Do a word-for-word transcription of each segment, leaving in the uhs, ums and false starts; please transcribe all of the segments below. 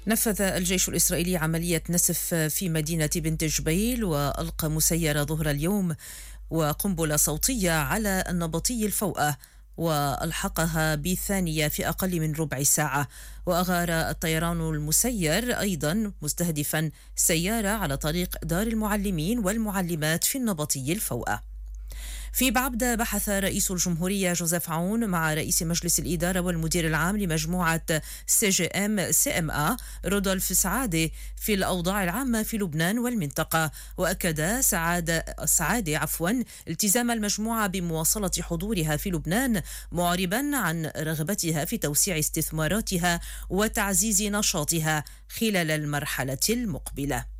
نفذ الجيش الإسرائيلي عملية نسف في مدينة بنت جبيل وألقى مسيرة ظهر اليوم وقنبلة صوتية على النبطي الفوأة وألحقها بثانية في أقل من ربع ساعة. وأغار الطيران المسير أيضا مستهدفا سيارة على طريق دار المعلمين والمعلمات في النبطي الفوأة. في بعبدة بحث رئيس الجمهورية جوزيف عون مع رئيس مجلس الإدارة والمدير العام لمجموعة سي جي إم سي إم إيه رودولف سعادة في الأوضاع العامة في لبنان والمنطقة. وأكد سعادة سعادة عفوا التزام المجموعة بمواصلة حضورها في لبنان، معربا عن رغبتها في توسيع استثماراتها وتعزيز نشاطها خلال المرحلة المقبلة.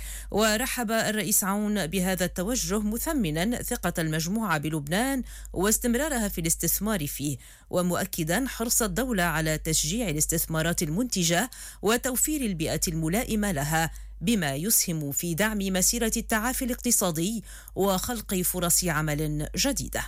ورحب الرئيس عون بهذا التوجه، مثمنا ثقة المجموعة بلبنان واستمرارها في الاستثمار فيه، ومؤكدا حرص الدولة على تشجيع الاستثمارات المنتجة وتوفير البيئة الملائمة لها، بما يسهم في دعم مسيرة التعافي الاقتصادي وخلق فرص عمل جديدة.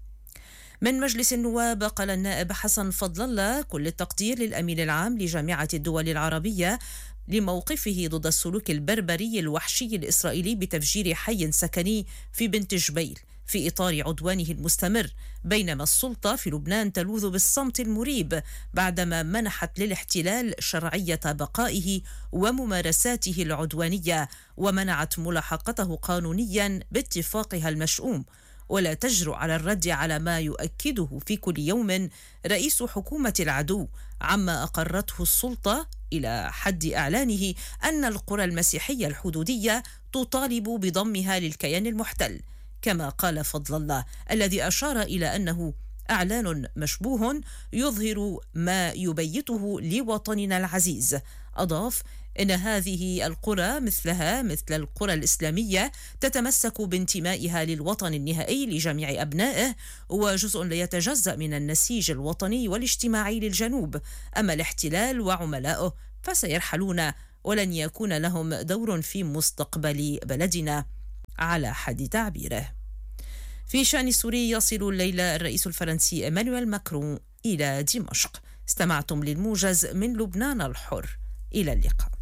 من مجلس النواب قال النائب حسن فضل الله كل التقدير للأمين العام لجامعة الدول العربية لموقفه ضد السلوك البربري الوحشي الإسرائيلي بتفجير حي سكني في بنت جبيل في إطار عدوانه المستمر، بينما السلطة في لبنان تلوذ بالصمت المريب بعدما منحت للاحتلال شرعية بقائه وممارساته العدوانية ومنعت ملاحقته قانونيا باتفاقها المشؤوم، ولا تجرؤ على الرد على ما يؤكده في كل يوم رئيس حكومة العدو عما أقرته السلطة إلى حد إعلانه أن القرى المسيحية الحدودية تطالب بضمها للكيان المحتل. كما قال فضل الله الذي أشار إلى أنه إعلان مشبوه يظهر ما يبيته لوطننا العزيز. أضاف إن هذه القرى مثلها مثل القرى الإسلامية تتمسك بانتمائها للوطن النهائي لجميع أبنائه، وجزء لا يتجزأ من النسيج الوطني والاجتماعي للجنوب. أما الاحتلال وعملائه فسيرحلون ولن يكون لهم دور في مستقبل بلدنا، على حد تعبيره. في شأن سوري، يصل الليلة الرئيس الفرنسي إيمانويل ماكرون إلى دمشق. استمعتم للموجز من لبنان الحر، إلى اللقاء.